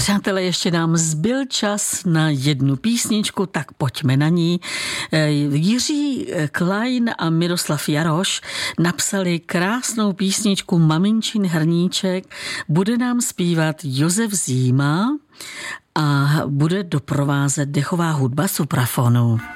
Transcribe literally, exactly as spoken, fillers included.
Přátelé, ještě nám zbyl čas na jednu písničku, tak pojďme na ní. Jiří Klein a Miroslav Jaroš napsali krásnou písničku Maminčin hrníček. Bude nám zpívat Josef Zíma a bude doprovázet dechová hudba suprafonu.